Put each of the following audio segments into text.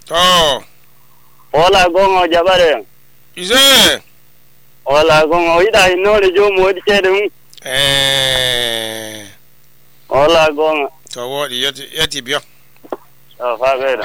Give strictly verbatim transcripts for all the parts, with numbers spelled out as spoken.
To. Ola gongo jabare. Ise. Ola gongo ida inole jo modi chedum. Eh. Ola gongo. To wodi yati yati biyo. Ah fa beda.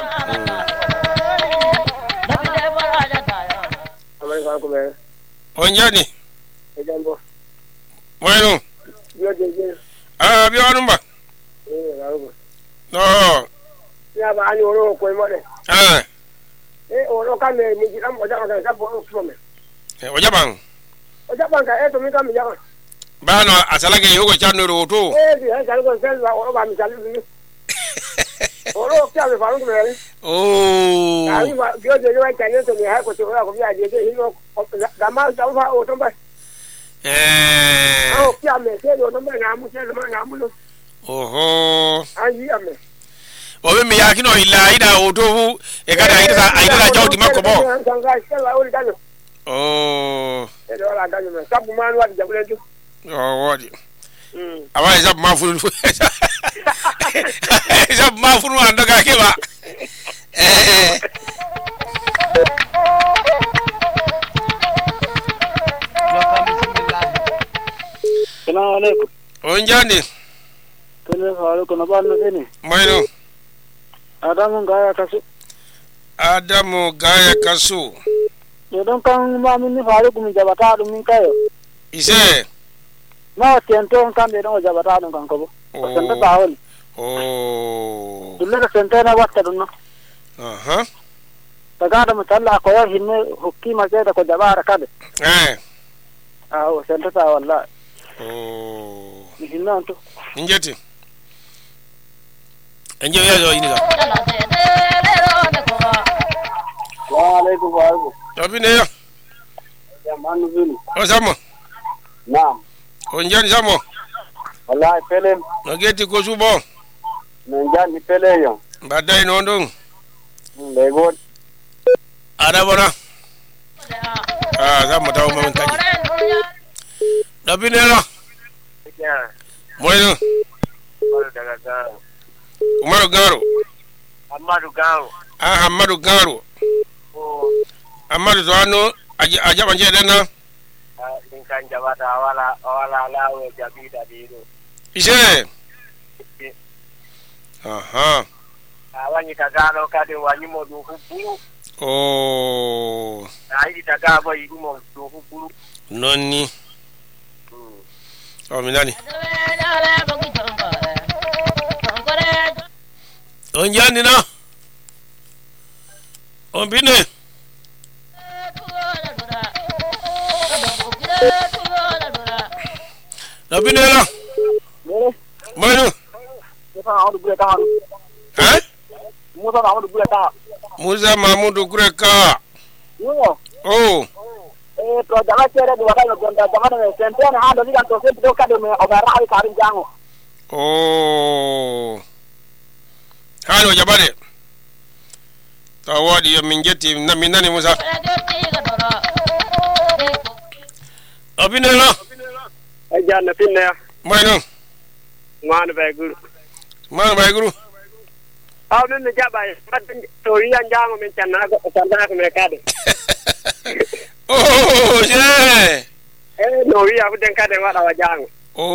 Amai fa ko be. Onjani. Ejambo. Bueno. Yo je je. Ah biyo numba. Eh rawo. No. Ya ba ani oro ko mo de. Ah. Eh oro ka me mi jiram oja ka sa bo so me. Eh ojabang. Oja ban ka e to mi ka mi ja. Bano asalage yugo chanu roto. Eh di ha ja ko sel ba oro ba mi chalu ni. Oro kya me faru me. Oh. Ai ba yo je yo ka ne to mi ha ko to ko ya je je hino ga ma ja fa o to ba. Eh. Ah kya me se yo no me na mu se no na mu no. Oho. Ai ya me. Obe mi yakino ila ida otohu e kada ida ida jawdi makko bo. Oh. E do la ganyo me. Sabu man wa jabule ju. Oh wodi. Mm. Awa izab mafuru. Izab mafuru andoga keba. Eh. Assalamu alaikum. Onjani. Kene faru kono ban no deni. Moino. Adamu gaya kasu. Adamu gaya kasu. Yodon kan ma min faru kum jabata dum min kayo. Ise. Ma tento kan de no jabata dum kan ko. Oh. Tento tawon. Oh. Dulle ka tento na watta dum no. Aha. Tagada mutalla ko ya hinne hukki ma da ko jabara kade. Eh. Ah o tento ta walla. Oh. Hinna to. Injeti. Enje yazo iniga. Wa alaikum wa alaikum. Tobine yo. Ya manu zuni. O samo. Naam. Onjani samo. Wallahi pelem. Nageti ko subo. Nanjani pele yo. Badai nondong. Lego. Ada bona. Ah, samo taw mo taji. Tobine yo. Ya. Moyo. Wala daga ga. Umaru Garo. Amadu Garo. Ah, Amadu Garo. Oh. Amadu Zoano aja aja banje dana. Ah, kan jabata wala wala lawo jabida diro. Ise. Aha. Awanyi tagalo kade wanyi modu hubulu. Oh. Ai tagabo idumo do hubulu. Noni. Oh, minani. Onjani na. Ombine. Nabine la. Mere. Moyo. Musa Mahmudu Gureka. Eh? Musa Mahmudu Gureka. Musa Mahmudu Gureka. Yo. Oh. Eh, to jama chere do wada gonda jama ne sentena ha do diga to se do kade me obara ha karin jango. Oh. Halo jabare. Tawadi yo mingeti na minani Musa. Abinela. Ajanna pinne. Moyo. Man be guru. Man bay guru. Aw ne jabaye madin to riyan jango men tanna ko tanna ko me kade. Oh, yeah. Eh, no riya ko den kade wada wa jango.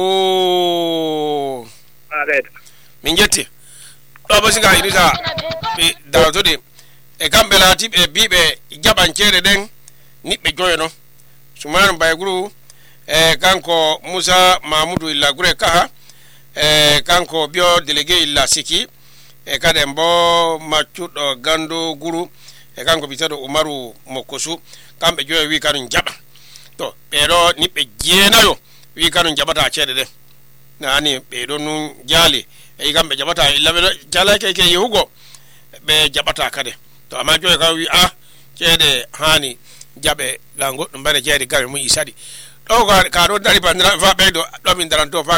Oh. Aret. Mingeti. Baba siga idisa be dawato de e kambela tip e bibe jaban chere den nibbe joyono suman bay guru e kanko Musa Mahmudu illa gure kaha e kanko bio délégué illa siki e kade mbo machudo gando guru e kanko bitado Umaru Mokosu kambe joyo wi kanu jaba to pero nibbe jenayo wi kanu jabata chere de nani be do nun jali e gambe jabata illa be jala ke ke yugo be jabata kade to ama joy ka wi ah cede hani jabe lango dum bare cede gar mu isadi do ka do dari bandira fa be do do min daranto fa